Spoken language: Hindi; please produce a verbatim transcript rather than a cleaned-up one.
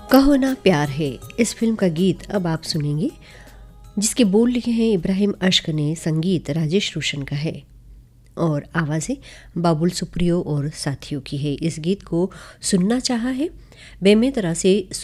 कहो ना प्यार है, इस फिल्म का गीत अब आप सुनेंगे, जिसके बोल लिखे हैं इब्राहिम अश्क ने, संगीत राजेश रोशन का है और आवाज़ें बाबुल सुप्रियो और साथियों की है। इस गीत को सुनना चाहा है बेमेतरा से